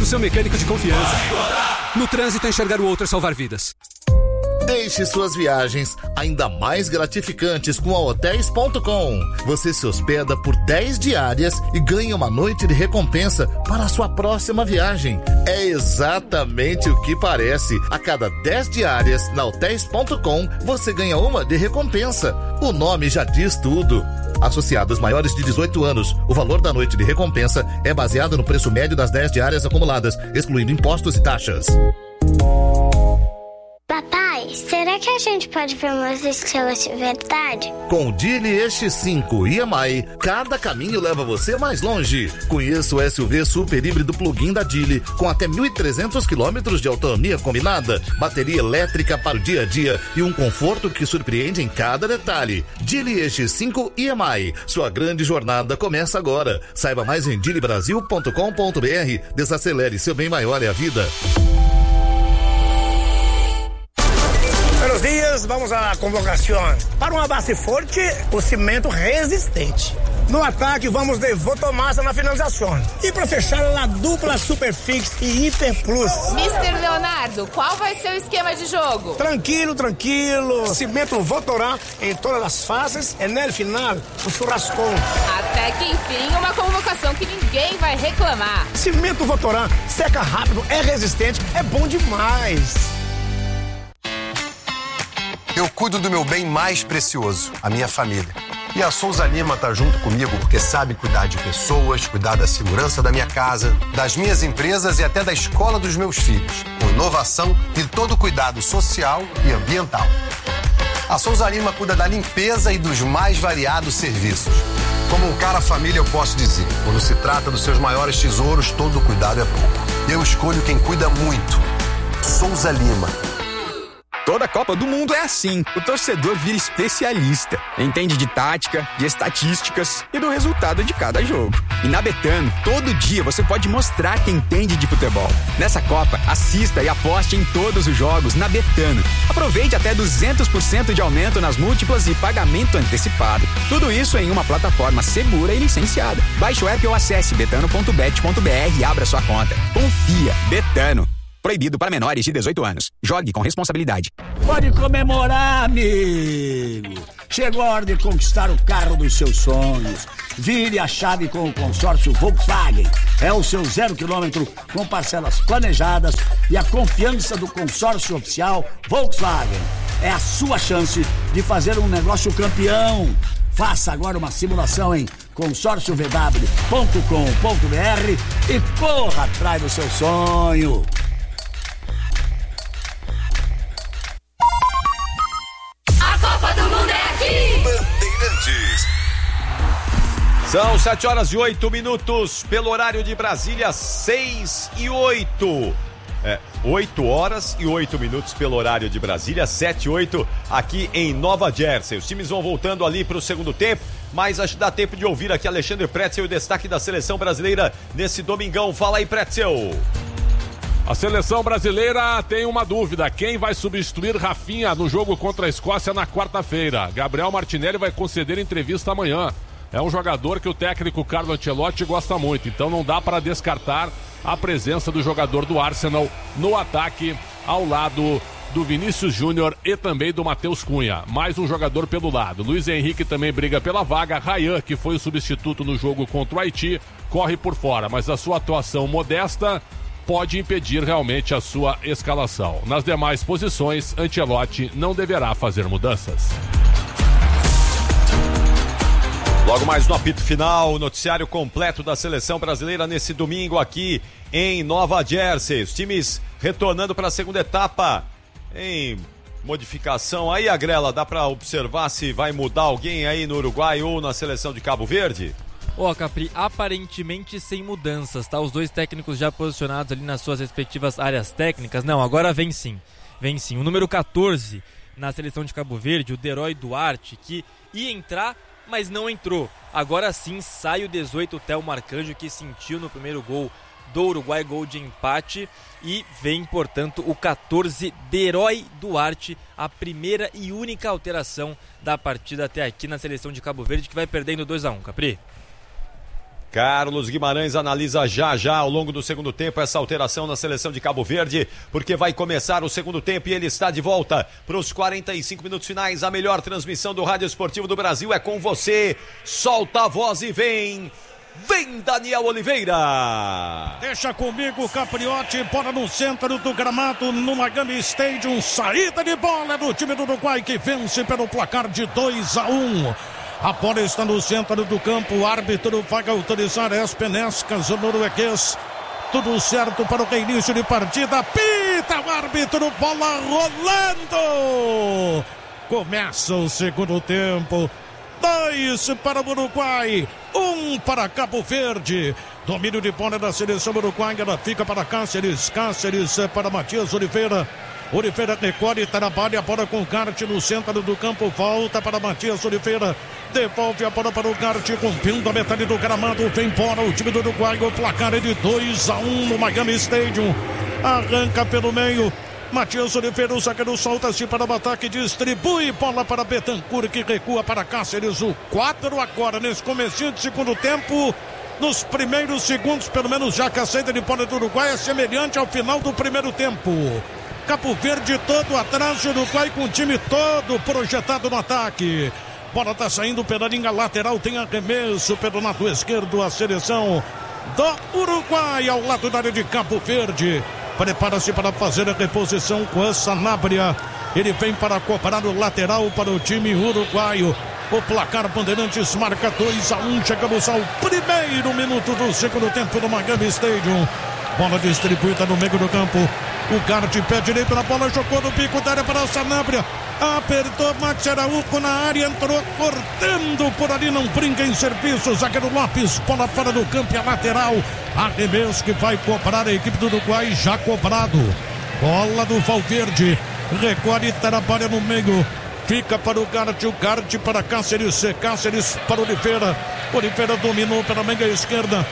seu mecânico de confiança. No trânsito, enxergar o outro é salvar vidas. Deixe suas viagens ainda mais gratificantes com a Hotéis.com. Você se hospeda por 10 diárias e ganha uma noite de recompensa para a sua próxima viagem. É exatamente o que parece. A cada 10 diárias na Hotéis.com, você ganha uma de recompensa. O nome já diz tudo. Associados maiores de 18 anos, o valor da noite de recompensa é baseado no preço médio das 10 diárias acumuladas, excluindo impostos e taxas. Papai, será que a gente pode ver umas estrelas de verdade? Com o Geely X5 EMI, cada caminho leva você mais longe. Conheça o SUV super híbrido plug-in da Geely, com até 1.300 km de autonomia combinada, bateria elétrica para o dia a dia e um conforto que surpreende em cada detalhe. Geely X5 EMI, sua grande jornada começa agora. Saiba mais em geelybrasil.com.br. Desacelere, seu bem maior é a vida. Buenos dias, vamos à convocação. Para uma base forte, o cimento resistente. No ataque, vamos de Votomassa na finalização. E para fechar, a dupla Superfix e Hiper Plus. Mr. Leonardo, qual vai ser o esquema de jogo? Tranquilo. Cimento Votorã em todas as fases e no final, o churrascão. Até que enfim, uma convocação que ninguém vai reclamar. Cimento Votorã, seca rápido, é resistente, é bom demais. Eu cuido do meu bem mais precioso, a minha família. E a Souza Lima tá junto comigo porque sabe cuidar de pessoas, cuidar da segurança da minha casa, das minhas empresas e até da escola dos meus filhos, com inovação e todo o cuidado social e ambiental. A Souza Lima cuida da limpeza e dos mais variados serviços. Como um cara família, eu posso dizer, quando se trata dos seus maiores tesouros, todo cuidado é pouco. Eu escolho quem cuida muito. Souza Lima. Toda Copa do Mundo é assim. O torcedor vira especialista. Entende de tática, de estatísticas e do resultado de cada jogo. E na Betano, todo dia você pode mostrar que entende de futebol. Nessa Copa, assista e aposte em todos os jogos na Betano. Aproveite até 200% de aumento nas múltiplas e pagamento antecipado. Tudo isso em uma plataforma segura e licenciada. Baixe o app ou acesse betano.bet.br e abra sua conta. Confia. Betano. Proibido para menores de 18 anos. Jogue com responsabilidade. Pode comemorar, amigo. Chegou a hora de conquistar o carro dos seus sonhos. Vire a chave com o consórcio Volkswagen. É o seu 0 km com parcelas planejadas e a confiança do consórcio oficial Volkswagen. É a sua chance de fazer um negócio campeão. Faça agora uma simulação em consórciovw.com.br e corra atrás do seu sonho. São 7h08 pelo horário de Brasília, 6h08. 8h08 pelo horário de Brasília, 7h08 aqui em Nova Jersey. Os times vão voltando ali para o segundo tempo, mas acho que dá tempo de ouvir aqui Alexandre Pretzel e o destaque da seleção brasileira nesse domingão. Fala aí, Pretzel. A seleção brasileira tem uma dúvida: quem vai substituir Rafinha no jogo contra a Escócia na quarta-feira? Gabriel Martinelli vai conceder entrevista amanhã. É um jogador que o técnico Carlo Ancelotti gosta muito, então não dá para descartar a presença do jogador do Arsenal no ataque ao lado do Vinícius Júnior e também do Matheus Cunha. Mais um jogador pelo lado. Luiz Henrique também briga pela vaga. Ryan, que foi o substituto no jogo contra o Haiti, corre por fora, mas a sua atuação modesta pode impedir realmente a sua escalação. Nas demais posições, Ancelotti não deverá fazer mudanças. Logo mais no apito final, o noticiário completo da seleção brasileira nesse domingo aqui em Nova Jersey. Os times retornando para a segunda etapa em modificação. Aí, Agrela, dá para observar se vai mudar alguém aí no Uruguai ou na seleção de Cabo Verde? Capri, aparentemente sem mudanças, tá? Os dois técnicos já posicionados ali nas suas respectivas áreas técnicas. Não, agora vem sim. O número 14 na seleção de Cabo Verde, o Deroy Duarte, que ia entrar, mas não entrou. Agora sim sai o 18, o Theo Marcanjo, que sentiu no primeiro gol do Uruguai, gol de empate, e vem, portanto, o 14, Deroy Duarte, a primeira e única alteração da partida até aqui na seleção de Cabo Verde, que vai perdendo 2-1, Capri. Carlos Guimarães analisa já ao longo do segundo tempo essa alteração na seleção de Cabo Verde, porque vai começar o segundo tempo e ele está de volta para os 45 minutos finais. A melhor transmissão do Rádio Esportivo do Brasil é com você. Solta a voz e vem Daniel Oliveira. Deixa comigo, Capriotti, bola no centro do gramado, no Miami Stadium, saída de bola do time do Uruguai que vence pelo placar de 2-1. A bola está no centro do campo, o árbitro vai autorizar as penescas, o norueguês. Tudo certo para o reinício de partida, pita o árbitro, bola rolando. Começa o segundo tempo, 2 para o Uruguai, 1 para Cabo Verde. Domínio de bola da seleção uruguaia, ela fica para Cáceres para Matias Oliveira. Oliveira recolhe, trabalha a bola com o Carte no centro do campo, volta para Matias Oliveira, devolve a bola para o Carte, rompindo a metade do gramado, vem embora o time do Uruguai, o placar é de 2-1 no Miami Stadium, arranca pelo meio, Matias Oliveira, o zagueiro solta-se para o ataque, distribui bola para Betancur, que recua para Cáceres, o 4 agora, nesse comecinho de segundo tempo, nos primeiros segundos, pelo menos já que a saída de bola do Uruguai é semelhante ao final do primeiro tempo. Cabo Verde todo atrás, o Uruguai com o time todo projetado no ataque. Bola está saindo pela linha lateral, tem arremesso pelo lado esquerdo, a seleção do Uruguai ao lado da área de Cabo Verde. Prepara-se para fazer a reposição com a Sanabria. Ele vem para cobrar o lateral para o time uruguaio. O placar Bandeirantes marca 2-1. Chegamos ao primeiro minuto do segundo tempo no Miami Stadium. Bola distribuída no meio do campo. O Garte, pé direito na bola, jogou no bico da área para o Sanabria. Apertou Max Araújo na área, entrou cortando por ali, não brinca em serviço. Zagueiro Lopes, bola fora do campo e a lateral. Arremesso que vai cobrar a equipe do Uruguai, já cobrado. Bola do Valverde, recolhe, trabalha no meio. Fica para o Garte para Cáceres para Oliveira. Oliveira dominou pela meia esquerda.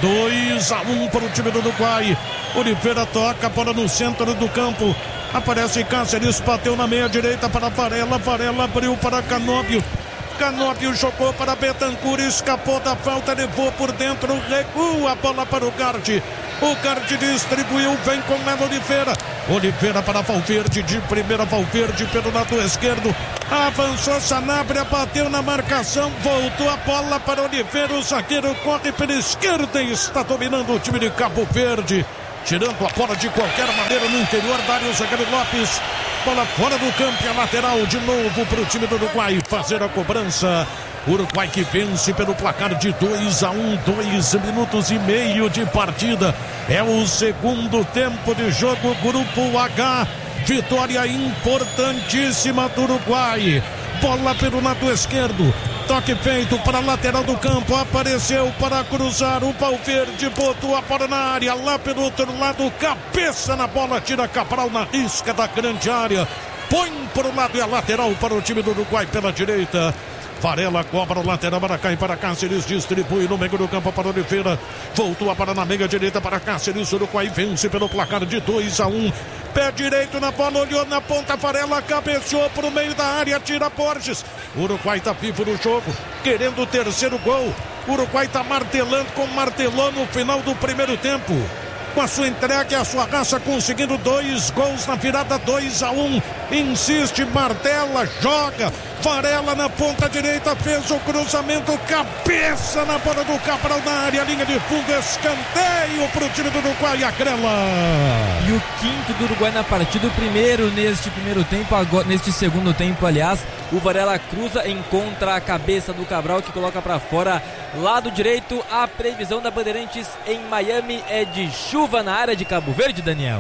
2-1 para o time do Uruguai. Oliveira toca a bola no centro do campo. Aparece Cáceres, bateu na meia direita para Varela. Varela abriu para Canóbio. Canóbio jogou para Betancur, escapou da falta, levou por dentro, recua a bola para o Garte. O Garte distribuiu, vem com Melo Oliveira. Oliveira para Valverde, de primeira Valverde pelo lado esquerdo. Avançou Sanabria, bateu na marcação, voltou a bola para Oliveira. O zagueiro corre pela esquerda e está dominando o time de Cabo Verde. Tirando a bola de qualquer maneira no interior da área, o zagueiro Lopes. Bola fora do campo e a lateral de novo para o time do Uruguai fazer a cobrança. Uruguai que vence pelo placar de 2-1, 2 minutos e meio de partida. É o segundo tempo de jogo, Grupo H. Vitória importantíssima do Uruguai. Bola pelo lado esquerdo. Toque feito para a lateral do campo. Apareceu para cruzar. O Valverde botou a bola na área. Lá pelo outro lado, cabeça na bola. Tira Cabral na risca da grande área. Põe para o lado e a lateral para o time do Uruguai pela direita. Varela cobra o lateral para cá e para Cáceres, distribui no meio do campo para Oliveira, voltou a bola na meia direita para Cáceres, Uruguai vence pelo placar de 2-1, pé direito na bola, olhou na ponta, Varela cabeceou para o meio da área, tira Borges, Uruguai está vivo no jogo, querendo o terceiro gol, Uruguai está martelando como martelou no final do primeiro tempo. Com a sua entrega e a sua raça, conseguindo 2 gols na virada, 2-1. Insiste, martela, joga. Varela na ponta direita, fez o cruzamento, cabeça na bola do Cabral na área, linha de fundo, escanteio para o time do Uruguai, Agrela. E o quinto do Uruguai na partida, o primeiro neste primeiro tempo, agora, neste segundo tempo, aliás, o Varela cruza, encontra a cabeça do Cabral, que coloca para fora, lado direito. A previsão da Bandeirantes em Miami é de chuva na área de Cabo Verde, Daniel.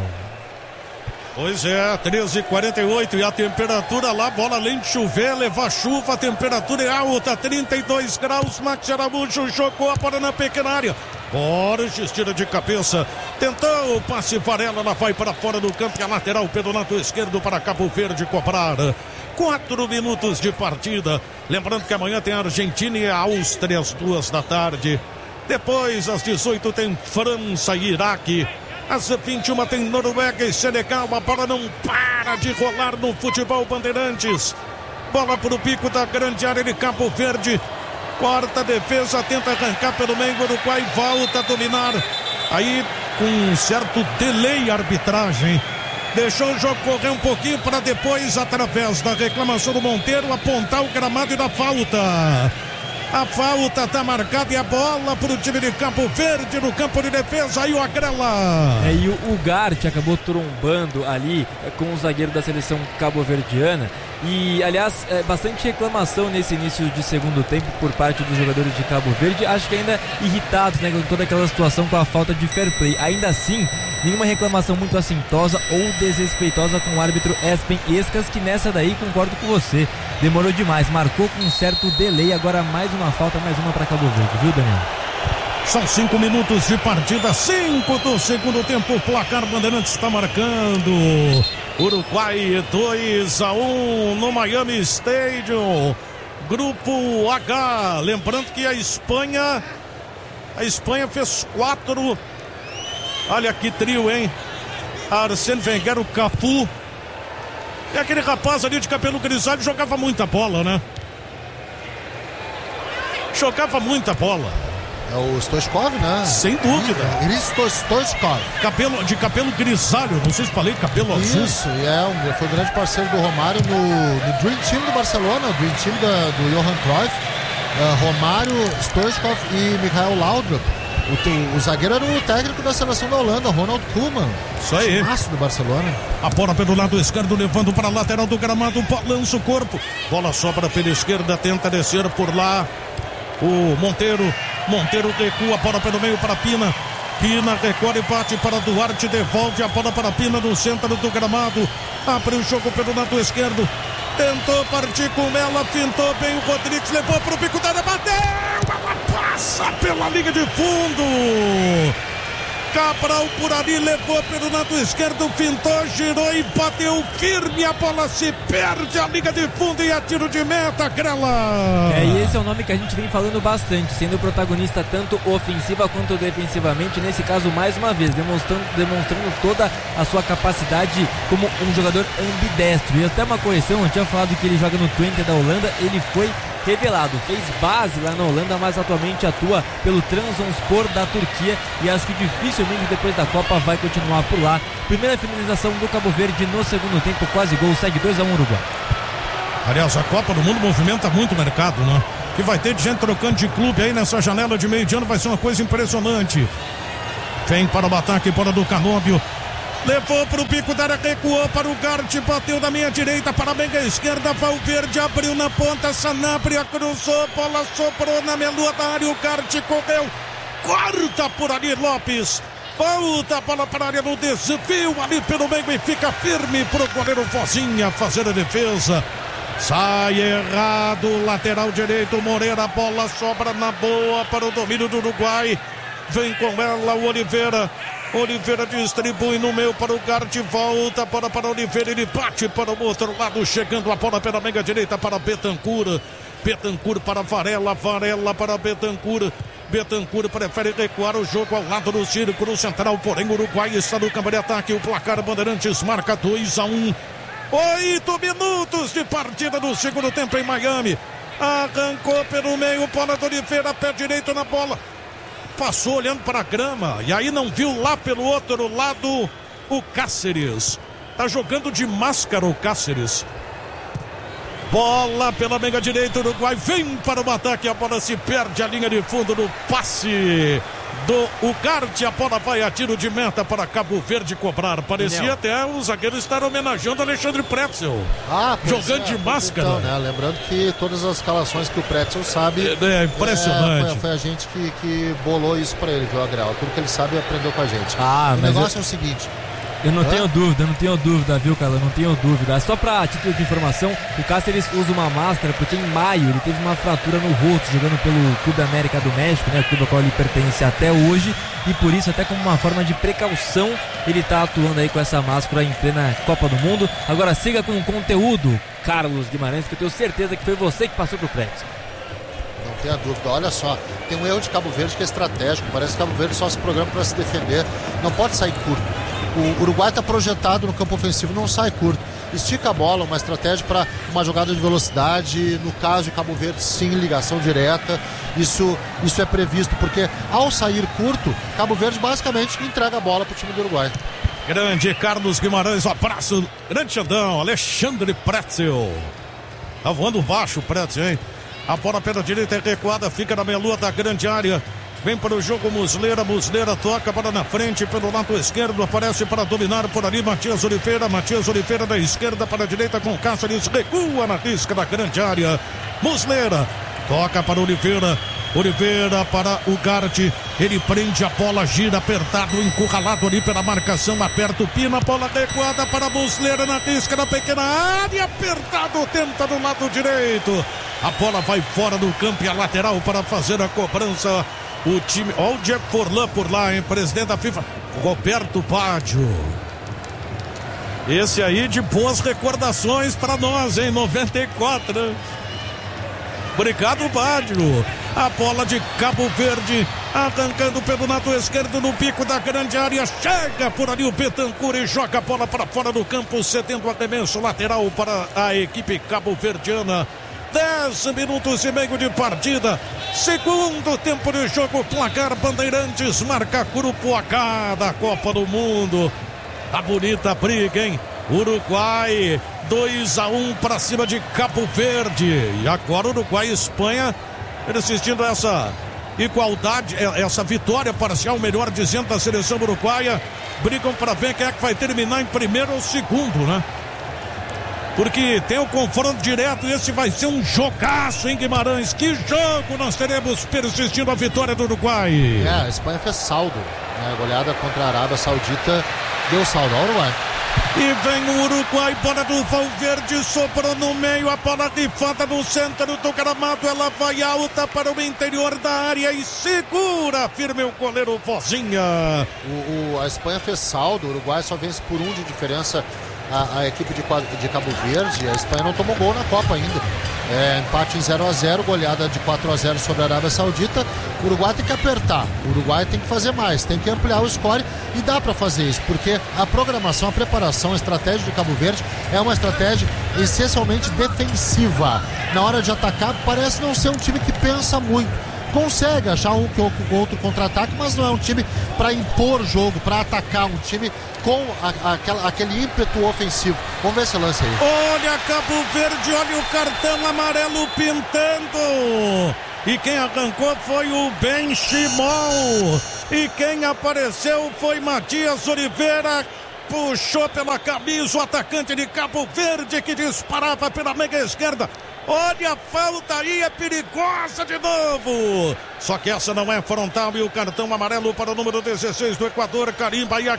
Pois é, 13h48 e a temperatura lá, bola além de chover, levar chuva, a temperatura é alta, 32 graus, Max Araújo jogou a bola na pequena área. Borges tira de cabeça, tentou o passe Varela, ela vai para fora do campo e a lateral pelo lado esquerdo para Cabo Verde cobrar. 4 minutos de partida, lembrando que amanhã tem a Argentina e a Áustria às 2 da tarde. Depois, às 18 tem França e Iraque. Às 21 tem Noruega e Senegal. A bola não para de rolar no futebol Bandeirantes. Bola para o pico da grande área de Cabo Verde. Corta a defesa, tenta arrancar pelo meio, o Uruguai volta a dominar. Aí com um certo delay a arbitragem. Deixou o jogo correr um pouquinho para depois, através da reclamação do Monteiro, apontar o gramado e dar falta. A falta está marcada e a bola para o time de Cabo Verde no campo de defesa. Aí o Agrela. E o Gart acabou trombando ali com o zagueiro da seleção cabo-verdiana. E, aliás, bastante reclamação nesse início de segundo tempo por parte dos jogadores de Cabo Verde. Acho que ainda irritados, né, com toda aquela situação, com a falta de fair play. Ainda assim, nenhuma reclamação muito assintosa ou desrespeitosa com o árbitro Espen Escas, que nessa daí concordo com você. Demorou demais, marcou com um certo delay. Agora mais uma falta, mais uma para Cabo Verde, viu, Daniel? São 5 minutos de partida, 5 do segundo tempo. O placar Bandeirantes está marcando. Uruguai 2-1 no Miami Stadium. Grupo H. Lembrando que a Espanha fez 4. Olha que trio, hein? Arsène Wenger, o Cafu. E aquele rapaz ali de cabelo grisalho jogava muita bola, né? Jogava muita bola. É o Stoichkov, né? Sem dúvida. Stoichkov. De cabelo grisalho, não sei se falei cabelo azul. Isso, e foi um grande parceiro do Romário no Dream Team do Barcelona, o Dream Team do Johan Cruyff. Romário, Stoichkov e Michael Laudrup. O zagueiro era o técnico da seleção da Holanda, Ronald Koeman. Isso aí. Aço do Barcelona. A bola pelo lado esquerdo, levando para a lateral do gramado, lança o corpo. Bola sobra pela esquerda, tenta descer por lá. O Monteiro recua, a bola pelo meio para Pina. Pina recolhe, bate para Duarte, devolve a bola para Pina no centro do gramado. Abre o jogo pelo lado esquerdo. Tentou partir com ela, fintou bem o Rodrigues, levou para o bico da área, bateu! Ela passa pela linha de fundo. Cabral por ali, levou pelo lado esquerdo, fintou, girou e bateu firme. A bola se perde, a linha de fundo e a tiro de meta, Grela. E esse é um nome que a gente vem falando bastante, sendo protagonista tanto ofensiva quanto defensivamente. Nesse caso, mais uma vez, demonstrando toda a sua capacidade como um jogador ambidestro. E até uma correção, eu tinha falado que ele joga no Twente da Holanda, ele foi revelado, fez base lá na Holanda, mas atualmente atua pelo Trabzonspor da Turquia e acho que dificilmente depois da Copa vai continuar por lá. Primeira finalização do Cabo Verde no segundo tempo, quase gol, segue 2-1 Uruguai. Aliás, a Copa do Mundo movimenta muito o mercado, né? Que vai ter de gente trocando de clube aí nessa janela de meio de ano, vai ser uma coisa impressionante. Vem para o ataque, bola do Canóbio. Levou para o bico da área, recuou para o Gart, bateu da minha direita para a meia esquerda, Valverde abriu na ponta, Sanabria cruzou, bola sobrou na meia da área, o Gart correu, corta por ali Lopes, volta a bola para a área no desvio ali pelo meio e fica firme para o goleiro Vozinha fazer a defesa. Sai errado, lateral direito, Moreira, bola sobra na boa para o domínio do Uruguai, vem com ela o Oliveira distribui no meio para o Gart, volta a bola para o Oliveira, ele bate para o outro lado, chegando a bola pela meia direita para Betancur para Varela para Betancur prefere recuar o jogo ao lado do círculo central, porém o Uruguai está no campo de ataque, o placar Bandeirantes marca 2-1, 8 minutos de partida do segundo tempo em Miami, arrancou pelo meio, bola do Oliveira, pé direito na bola, passou olhando para a grama e aí não viu lá pelo outro lado o Cáceres. Tá jogando de máscara o Cáceres. Bola pela meia direita, o Uruguai vem para o ataque, a bola se perde a linha de fundo no passe do Ugarte, a bola vai a tiro de meta para Cabo Verde cobrar. Parecia até o zagueiro estar homenageando Alexandre Pretzel. Jogando de máscara. Então, né? Lembrando que todas as escalações que o Pretzel sabe. É impressionante. Foi a gente que bolou isso para ele, viu, Agrel? Tudo que ele sabe aprendeu com a gente. O mas negócio é o seguinte. Eu não tenho dúvida, viu, Carla? Não tenho dúvida. Só pra título de informação, o Cáceres usa uma máscara porque em maio ele teve uma fratura no rosto jogando pelo Clube América do México, né? O clube ao qual ele pertence até hoje. E por isso, até como uma forma de precaução, ele tá atuando aí com essa máscara em plena Copa do Mundo. Agora siga com o conteúdo, Carlos Guimarães, que eu tenho certeza que foi você que passou pro Pretzel. Não tenha dúvida, olha só, tem um erro de Cabo Verde que é estratégico, parece que Cabo Verde só se programa para se defender, não pode sair curto. O Uruguai está projetado no campo ofensivo, não sai curto. estica a bola, uma estratégia para uma jogada de velocidade, no caso de Cabo Verde, sim, ligação direta. Isso é previsto, porque ao sair curto, Cabo Verde basicamente entrega a bola para o time do Uruguai. Grande Carlos Guimarães, um abraço. Grande Xandão, Alexandre Pretzel. Tá voando baixo o Pretzel, hein? A bola pela direita é recuada, fica na meia-lua da grande área. Vem para o jogo Muslera toca para na frente, pelo lado esquerdo, aparece para dominar por ali Matias Oliveira da esquerda para a direita com Cáceres, recua na risca da grande área. Muslera toca para Oliveira para o Garte, ele prende a bola, gira apertado, encurralado ali pela marcação, aperta o pino, a bola recuada para Muslera na risca da pequena área, apertado, tenta do lado direito, a bola vai fora do campo e a lateral para fazer a cobrança. O time, olha o Diego Forlan por lá, hein? Presidente da FIFA, Roberto Baggio. Esse aí de boas recordações para nós, hein? 94. Obrigado, Baggio. A bola de Cabo Verde, arrancando pelo lado esquerdo no pico da grande área. Chega por ali o Betancur e joga a bola para fora do campo, cedendo o arremesso lateral para a equipe cabo-verdiana. 10 minutos e meio de partida. Segundo tempo de jogo, placar Bandeirantes marca Grupo H da Copa do Mundo. Tá bonita a briga, hein? Uruguai 2-1 para cima de Cabo Verde. E agora Uruguai e Espanha assistindo a essa igualdade, essa vitória parcial, melhor dizendo, da seleção uruguaia. Brigam para ver quem é que vai terminar em primeiro ou segundo, né? Porque tem o confronto direto e esse vai ser um jogaço em Guimarães. Que jogo nós teremos persistindo a vitória do Uruguai. A Espanha fez saldo, né? A goleada contra a Arábia Saudita deu saldo ao Uruguai. E vem o Uruguai, bola do Valverde, sobrou no meio, a bola rifada no centro do gramado, ela vai alta para o interior da área e segura firme o goleiro Vozinha. A Espanha fez saldo, o Uruguai só vence por 1 de diferença a equipe de Cabo Verde. A Espanha não tomou gol na Copa ainda. Empate em 0-0, goleada de 4-0 sobre a Arábia Saudita. O Uruguai tem que apertar, o Uruguai tem que fazer mais, tem que ampliar o score, e dá para fazer isso, porque a programação, a preparação, a estratégia de Cabo Verde é uma estratégia essencialmente defensiva. Na hora de atacar, parece não ser um time que pensa muito. Consegue achar um que outro contra-ataque, mas não é um time para impor jogo, para atacar, um time com aquele ímpeto ofensivo. Vamos ver esse lance aí. Olha Cabo Verde, olha o cartão amarelo pintando. E quem arrancou foi o Ben Chimol. E quem apareceu foi Matias Oliveira. Puxou pela camisa o atacante de Cabo Verde, que disparava pela meia esquerda. Olha a falta aí, é perigosa de novo. Só que essa não é frontal e o cartão amarelo para o número 16 do Equador, Carimba e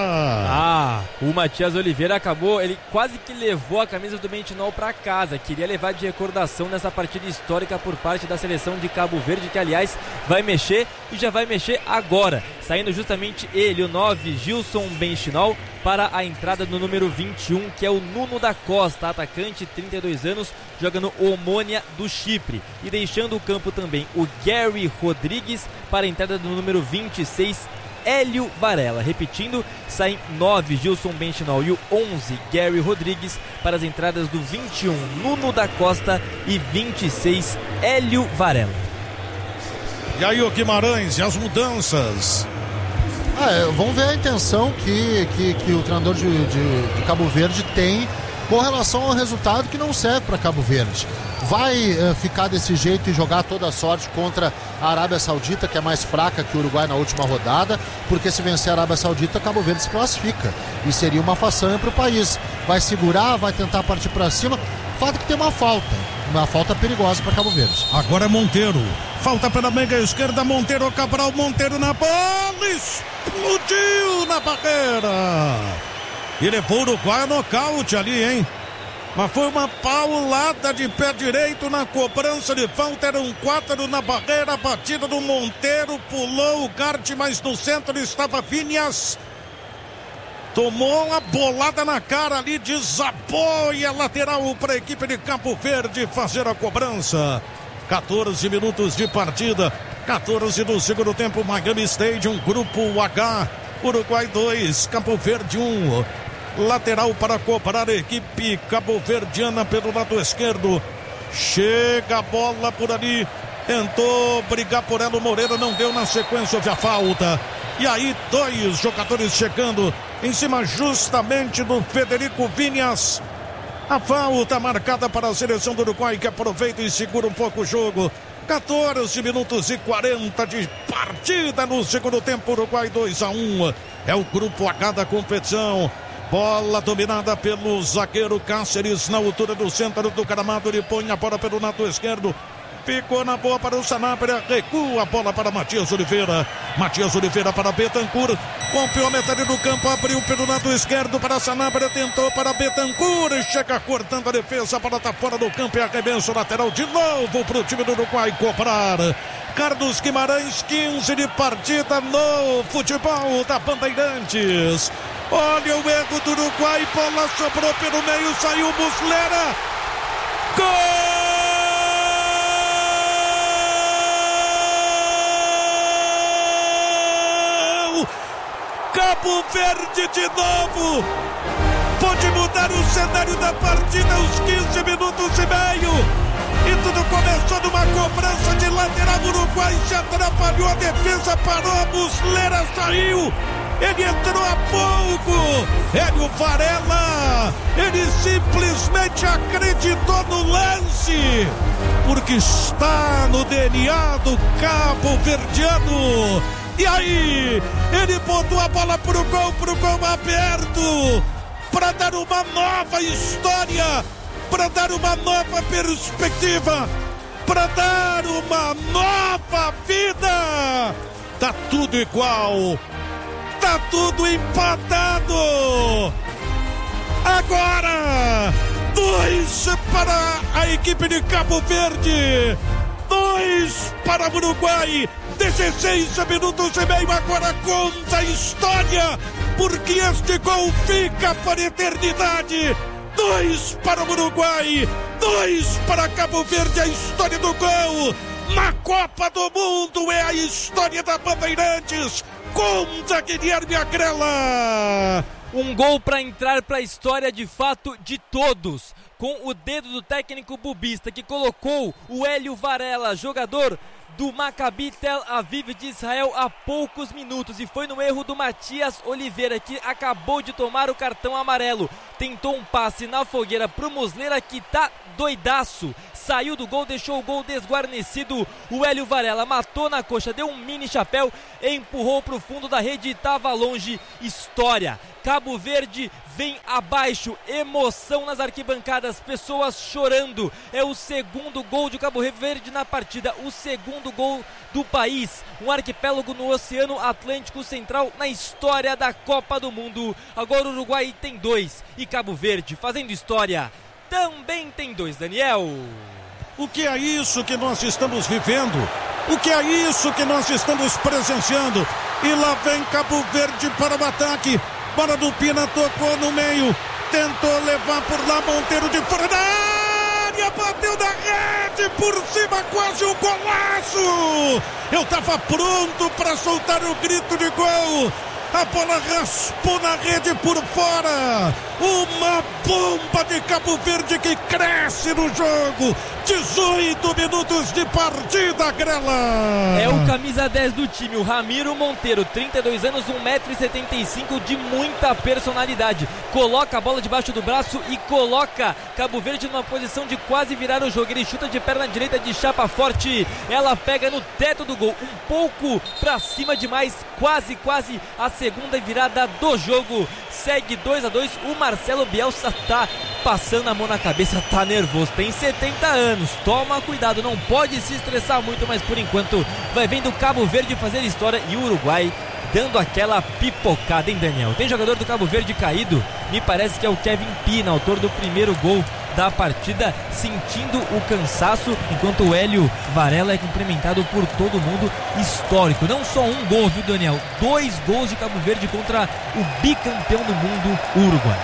Agrela. O Matias Oliveira acabou, ele quase que levou a camisa do Bentinol para casa. Queria levar de recordação nessa partida histórica por parte da seleção de Cabo Verde, que aliás vai mexer e já vai mexer agora. Saindo justamente ele, o 9, Gilson Bentinol, para a entrada do número 21, que é o Nuno da Costa, atacante, 32 anos, joga no Omônia do Chipre. E deixando o campo também o Gary Rodrigues para a entrada do número 26, Hélio Varela. Repetindo, saem 9, Gilson Bentinol, e o 11, Gary Rodrigues, para as entradas do 21, Nuno da Costa, e 26, Hélio Varela. E aí o Guimarães e as mudanças? Vamos ver a intenção que o treinador de Cabo Verde tem com relação ao resultado que não serve para Cabo Verde. Vai ficar desse jeito e jogar toda a sorte contra a Arábia Saudita, que é mais fraca que o Uruguai na última rodada, porque se vencer a Arábia Saudita, Cabo Verde se classifica e seria uma façanha para o país. Vai segurar, vai tentar partir para cima. Fato que tem uma falta perigosa para Cabo Verde. Agora é Monteiro, falta pela meia esquerda, Monteiro, Cabral, Monteiro na bola, explodiu na barreira. E levou o Uruguai a nocaute ali, hein? Mas foi uma paulada de pé direito na cobrança de falta. Eram 4 na barreira, a batida do Monteiro, pulou o Garte, mas no centro estava Vinhas. Tomou uma bolada na cara ali, desabou, e a lateral para a equipe de Cabo Verde fazer a cobrança. 14 minutos de partida, 14 do segundo tempo, Miami Stadium, Grupo H, Uruguai 2, Cabo Verde 1. Lateral para cobrar a equipe cabo-verdiana pelo lado esquerdo. Chega a bola por ali. Tentou brigar por ela o Moreira, não deu, na sequência houve a falta. E aí 2 jogadores chegando em cima justamente do Federico Vinhas. A falta marcada para a seleção do Uruguai, que aproveita e segura um pouco o jogo. 14 minutos e 40 de partida no segundo tempo. Uruguai 2-1. É o grupo H da competição. Bola dominada pelo zagueiro Cáceres na altura do centro do gramado. Ele põe a bola pelo lado esquerdo. Ficou na boa para o Sanabria, recua a bola para Matias Oliveira. Matias Oliveira para Betancur. Rompiu a metade do campo, abriu pelo lado esquerdo para Sanabria, tentou para Betancur. Chega cortando a defesa para estar fora do campo e arremesso lateral de novo para o time do Uruguai cobrar. Carlos Guimarães, 15 de partida no futebol da Bandeirantes. Olha o erro do Uruguai, bola sobrou pelo meio, saiu Muslera. Gol! Cabo Verde de novo. Pode mudar o cenário da partida aos 15 minutos e meio. E tudo começou numa cobrança de lateral. Uruguai se atrapalhou, a defesa parou, a Muslera saiu. Ele entrou há pouco. Hélio Varela, ele simplesmente acreditou no lance, porque está no DNA do cabo-verdiano. E aí, ele botou a bola pro gol aberto, para dar uma nova história, para dar uma nova perspectiva, para dar uma nova vida. Tá tudo igual, tá tudo empatado. Agora, 2 para a equipe de Cabo Verde, 2 para o Uruguai. 16 minutos e meio, agora conta a história, porque este gol fica para a eternidade. 2 para o Uruguai, 2 para Cabo Verde, a história do gol na Copa do Mundo é a história da Bandeirantes. Conta Guilherme Agrela. Um gol para entrar para a história de fato de todos, com o dedo do técnico bubista que colocou o Hélio Varela, jogador do Maccabi Tel Aviv de Israel, há poucos minutos, e foi no erro do Matias Oliveira, que acabou de tomar o cartão amarelo. Tentou um passe na fogueira pro Muslera, que tá doidaço, saiu do gol, deixou o gol desguarnecido. O Hélio Varela matou na coxa, deu um mini chapéu, empurrou pro fundo da rede e tava longe. História. Cabo Verde vem abaixo, emoção nas arquibancadas, pessoas chorando. É o segundo gol de Cabo Verde na partida, o segundo gol do país. Um arquipélago no Oceano Atlântico Central na história da Copa do Mundo. Agora o Uruguai tem 2 e Cabo Verde, fazendo história, também tem 2, Daniel. O que é isso que nós estamos vivendo? O que é isso que nós estamos presenciando? E lá vem Cabo Verde para o ataque. Bola do Pina, tocou no meio, tentou levar por lá, Monteiro de fora da área, bateu na rede, por cima, quase um golaço. Eu tava pronto para soltar o grito de gol. A bola raspou na rede por fora. Uma bomba de Cabo Verde que cresce no jogo. 18 minutos de partida, Grela. É o camisa 10 do time, o Ramiro Monteiro, 32 anos, 1,75 m, de muita personalidade. Coloca a bola debaixo do braço e coloca Cabo Verde numa posição de quase virar o jogo. Ele chuta de perna direita de chapa forte. Ela pega no teto do gol, um pouco pra cima demais, quase a segunda virada do jogo. Segue 2-2, o Marcelo Bielsa tá passando a mão na cabeça, tá nervoso, tem 70 anos, toma cuidado, não pode se estressar muito, mas por enquanto vai vendo Cabo Verde fazer história e o Uruguai dando aquela pipocada, hein, Daniel? Tem jogador do Cabo Verde caído, me parece que é o Kevin Pina, autor do primeiro gol da partida, sentindo o cansaço, enquanto o Hélio Varela é cumprimentado por todo mundo. Histórico, não só um gol, viu, Daniel? 2 gols de Cabo Verde contra o bicampeão do mundo, o Uruguai.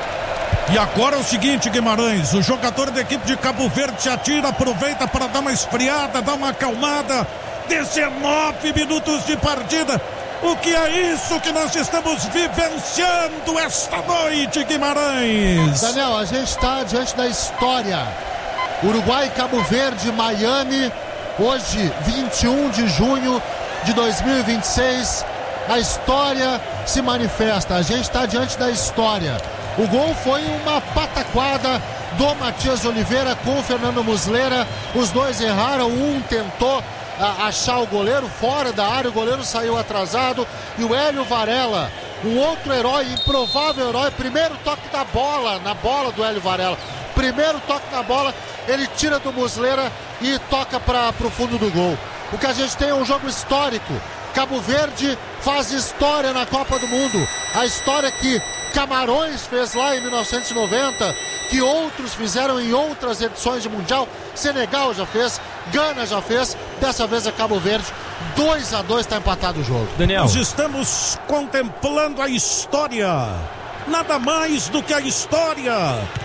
E agora é o seguinte, Guimarães, o jogador da equipe de Cabo Verde se atira, aproveita para dar uma esfriada, dar uma acalmada. 19 minutos de partida. O que é isso que nós estamos vivenciando esta noite, Guimarães? Daniel, a gente está diante da história. Uruguai, Cabo Verde, Miami, hoje, 21 de junho de 2026. A história se manifesta, a gente está diante da história. O gol foi uma pataquada do Matias Oliveira com o Fernando Muslera. Os dois erraram, um tentou achar o goleiro fora da área, o goleiro saiu atrasado. E o Hélio Varela, um outro herói, improvável herói, primeiro toque da bola, na bola do Hélio Varela. Primeiro toque na bola, ele tira do Muslera e toca para o fundo do gol. O que a gente tem é um jogo histórico. Cabo Verde faz história na Copa do Mundo. A história que Camarões fez lá em 1990, que outros fizeram em outras edições de Mundial. Senegal já fez, Gana já fez, dessa vez é Cabo Verde. 2-2 está empatado o jogo. Daniel, nós estamos contemplando a história, nada mais do que a história.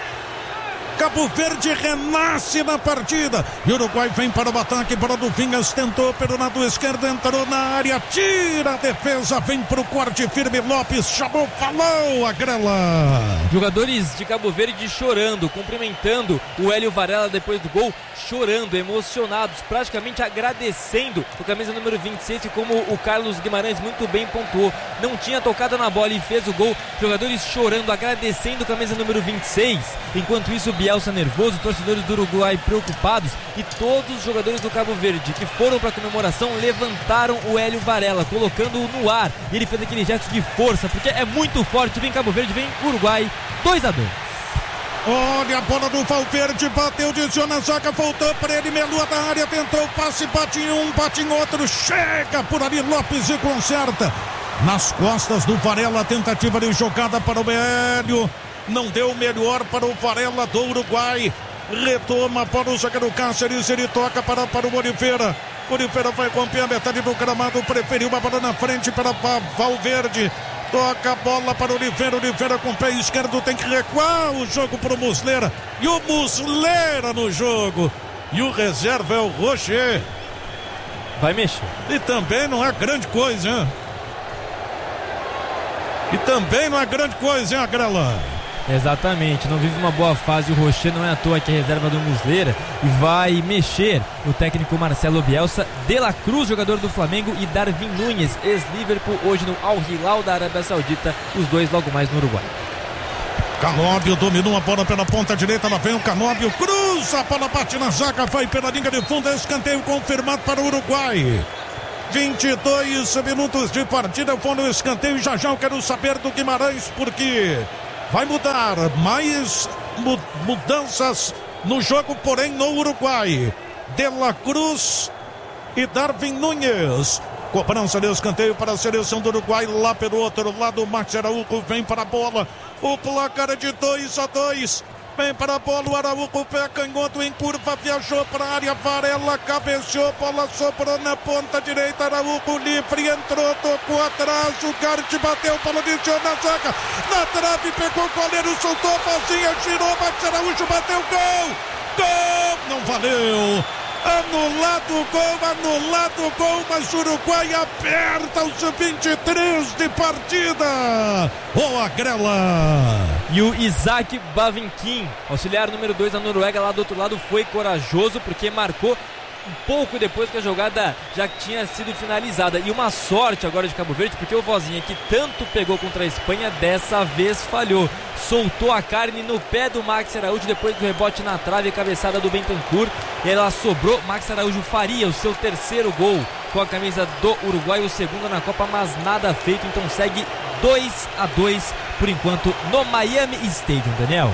Cabo Verde renasce na partida. E o Uruguai vem para o ataque, para o Duvinhas, tentou pelo lado esquerdo, entrou na área, tira a defesa, vem para o corte firme, Lopes chamou, falou a Grela. Jogadores de Cabo Verde chorando, cumprimentando o Hélio Varela depois do gol, chorando, emocionados, praticamente agradecendo o camisa número 26, que como o Carlos Guimarães muito bem pontuou, não tinha tocado na bola e fez o gol. Jogadores chorando, agradecendo o camisa número 26. Enquanto isso, Bielsa nervoso, torcedores do Uruguai preocupados, e todos os jogadores do Cabo Verde que foram para a comemoração levantaram o Hélio Varela, colocando-o no ar. E ele fez aquele gesto de força, porque é muito forte. Vem Cabo Verde, vem Uruguai, 2-2. Olha a bola do Valverde, bateu, desviou na zaga, voltou para ele, melua da área, tentou o passe, bate em um, bate em outro, chega por ali Lopes e conserta. Nas costas do Varela, tentativa de jogada para o Hélio. Não deu o melhor para o Varela do Uruguai. Retoma para o zagueiro Cáceres. Ele toca para o Oliveira. Oliveira vai romper a metade do gramado. Preferiu a bola na frente para Valverde. Toca a bola para o Oliveira. Oliveira com o pé esquerdo tem que recuar o jogo para o Muslera. E o Muslera no jogo. E o reserva é o Rocher. Vai mexer. E também não é grande coisa, hein? E também não é grande coisa, hein, Agrela? Exatamente, não vive uma boa fase o Rocher, não é à toa que é reserva do Muslera, e vai mexer o técnico Marcelo Bielsa. De La Cruz, jogador do Flamengo, e Darwin Núñez, ex-Liverpool, hoje no Al Hilal da Arábia Saudita, os dois logo mais no Uruguai. Canóbio dominou a bola pela ponta direita, lá vem o Canóbio, cruza, a bola bate na zaga, vai pela linha de fundo, escanteio confirmado para o Uruguai. 22 minutos de partida, eu vou no escanteio e já eu quero saber do Guimarães, porque vai mudar mais mudanças no jogo, porém no Uruguai. De La Cruz e Darwin Núñez. Cobrança de escanteio para a seleção do Uruguai. Lá pelo outro lado, o Max Araújo vem para a bola. O placar é de 2-2. Vem para a bola, o Araújo, pé canhoto em curva, viajou para a área, Varela cabeceou, bola sobrou na ponta direita, Araújo livre, entrou, tocou atrás, o Garte bateu, bola desviou na zaga, na trave, pegou o goleiro, soltou a bozinha, girou, Max Araújo, bateu, gol, não valeu. Anulado o gol, mas o Uruguai aperta os 23 de partida. Boa, Grela. E o Isaac Bavinkin, auxiliar número 2 da Noruega, lá do outro lado, foi corajoso porque marcou um pouco depois que a jogada já tinha sido finalizada. E uma sorte agora de Cabo Verde, porque o Vozinha, que tanto pegou contra a Espanha, dessa vez falhou. Soltou a carne no pé do Max Araújo depois do rebote na trave e cabeçada do Bentancur. E ela sobrou. Max Araújo faria o seu terceiro gol com a camisa do Uruguai, o segundo na Copa, mas nada feito. Então segue 2-2 por enquanto no Miami Stadium, Daniel.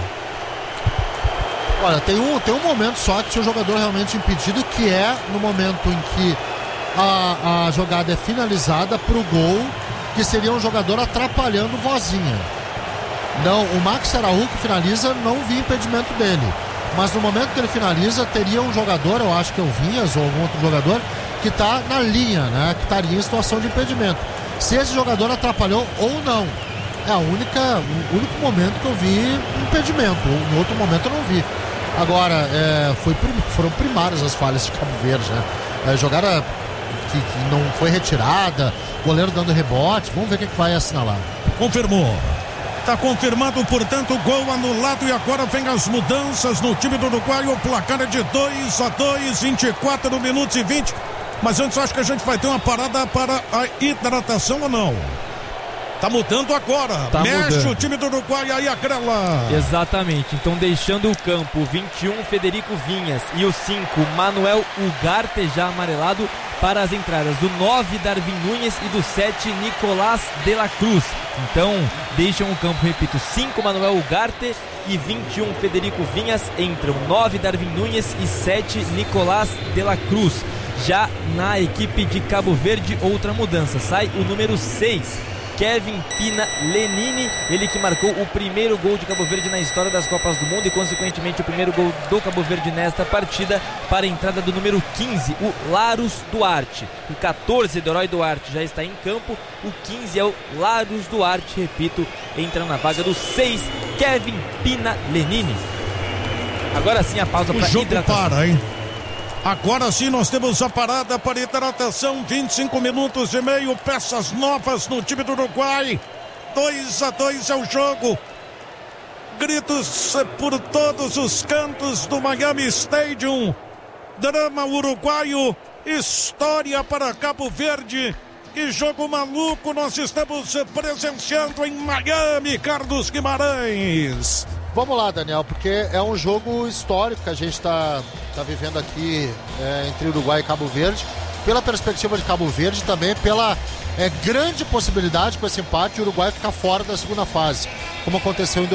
Olha, tem um momento só que tinha um jogador realmente impedido, que é no momento em que a jogada é finalizada pro gol, que seria um jogador atrapalhando o Vozinha. Não, o Max Araújo que finaliza, não vi impedimento dele. Mas no momento que ele finaliza, teria um jogador, eu acho que é o Vinhas ou algum outro jogador, que está na linha, né? Que estaria em situação de impedimento. Se esse jogador atrapalhou ou não. É o único momento que eu vi impedimento. No outro momento eu não vi. Agora, foram primárias as falhas de Cabo Verde, né? Jogaram que não foi retirada, goleiro dando rebote. Vamos ver o que vai assinalar. Confirmou. Está confirmado, portanto, gol anulado e agora vem as mudanças no time do Uruguai. O placar é de 2-2, 24 minutos e 20. Mas antes acho que a gente vai ter uma parada para a hidratação ou não? Tá mudando agora. Mexe mudando o time do Uruguai aí, a Grela. Exatamente. Então deixando o campo, o 21 Federico Vinhas e o 5 Manuel Ugarte já amarelado para as entradas do 9 Darwin Núñez e do 7 Nicolás de la Cruz. Então deixam o campo, repito, 5 Manuel Ugarte e 21 Federico Vinhas, entram 9 Darwin Núñez e 7 Nicolás de la Cruz. Já na equipe de Cabo Verde, outra mudança, sai o número 6 Kevin Pina Lenini, ele que marcou o primeiro gol de Cabo Verde na história das Copas do Mundo e consequentemente o primeiro gol do Cabo Verde nesta partida, para a entrada do número 15, o Larus Duarte. O 14 do Herói Duarte já está em campo, o 15 é o Larus Duarte, repito, entra na vaga do 6, Kevin Pina Lenini. Agora sim a pausa para hidratação. Para, hein? Agora sim nós temos a parada para hidratação, 25 minutos e meio, peças novas no time do Uruguai. 2-2 é o jogo. Gritos por todos os cantos do Miami Stadium. Drama uruguaio, história para Cabo Verde. Que jogo maluco nós estamos presenciando em Miami, Carlos Guimarães. Vamos lá, Daniel, porque é um jogo histórico que a gente está vivendo aqui entre Uruguai e Cabo Verde. Pela perspectiva de Cabo Verde, também pela grande possibilidade com esse empate o Uruguai ficar fora da segunda fase, como aconteceu em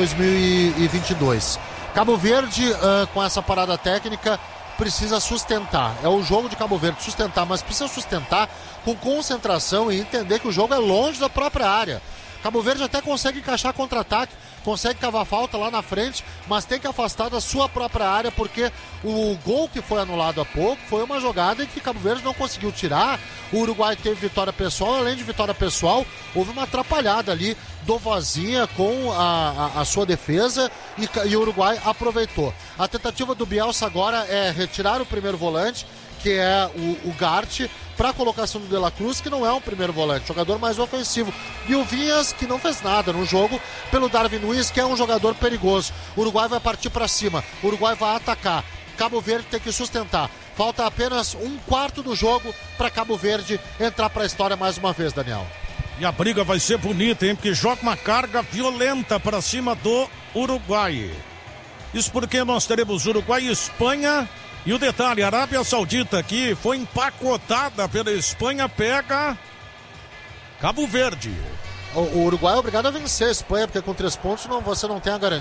2022. Cabo Verde, com essa parada técnica, precisa sustentar. É o jogo de Cabo Verde, sustentar, mas precisa sustentar com concentração e entender que o jogo é longe da própria área. Cabo Verde até consegue encaixar contra-ataque, consegue cavar falta lá na frente, mas tem que afastar da sua própria área, porque o gol que foi anulado há pouco foi uma jogada em que Cabo Verde não conseguiu tirar. O Uruguai teve vitória pessoal, além de vitória pessoal, houve uma atrapalhada ali do Vozinha com a sua defesa e o Uruguai aproveitou. A tentativa do Bielsa agora é retirar o primeiro volante, que é o Ugarte, para a colocação do De La Cruz, que não é um primeiro volante, jogador mais ofensivo. E o Vinhas, que não fez nada no jogo, pelo Darwin Núñez, que é um jogador perigoso. O Uruguai vai partir para cima, o Uruguai vai atacar. Cabo Verde tem que sustentar. Falta apenas um quarto do jogo para Cabo Verde entrar para a história mais uma vez, Daniel. E a briga vai ser bonita, hein? Porque joga uma carga violenta para cima do Uruguai. Isso porque nós teremos Uruguai e Espanha. E o detalhe, a Arábia Saudita aqui foi empacotada pela Espanha, pega Cabo Verde. O Uruguai é obrigado a vencer a Espanha, porque com 3 pontos você não tem a garantia.